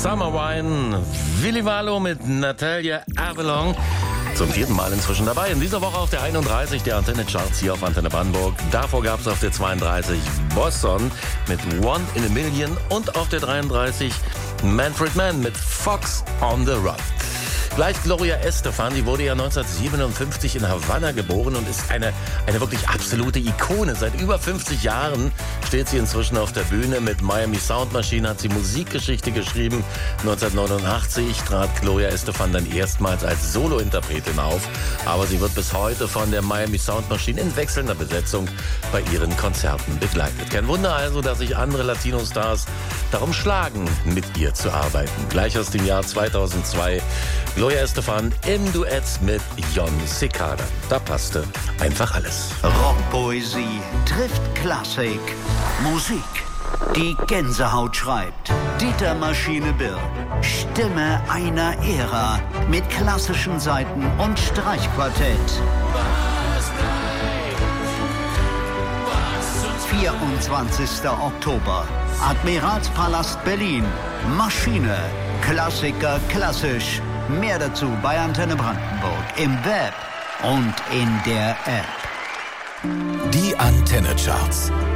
Summer Wine, Willi Wallo mit Natalia Avalon. Zum 4. Mal inzwischen dabei. In dieser Woche auf der 31 der Antenne-Charts hier auf Antenne Brandenburg. Davor gab es auf der 32 Boston mit One in a Million und auf der 33 Manfred Mann mit Fox on the Run. Gleich Gloria Estefan, die wurde ja 1957 in Havanna geboren und ist eine wirklich absolute Ikone. Seit über 50 Jahren steht sie inzwischen auf der Bühne. Mit Miami Sound Machine hat sie Musikgeschichte geschrieben. 1989 trat Gloria Estefan dann erstmals als Solointerpretin auf. Aber sie wird bis heute von der Miami Sound Machine in wechselnder Besetzung bei ihren Konzerten begleitet. Kein Wunder also, dass sich andere Latino-Stars darum schlagen, mit ihr zu arbeiten. Gleich aus dem Jahr 2002 Gloria Estefan im Duett mit Jon Secada. Da passte einfach alles. Rockpoesie trifft Klassik. Musik, die Gänsehaut schreibt. Dieter Maschine Birk, Stimme einer Ära mit klassischen Saiten und Streichquartett. 24. Oktober, Admiralspalast Berlin. Maschine, Klassiker klassisch. Mehr dazu bei Antenne Brandenburg im Web und in der App. Die Antenne Charts.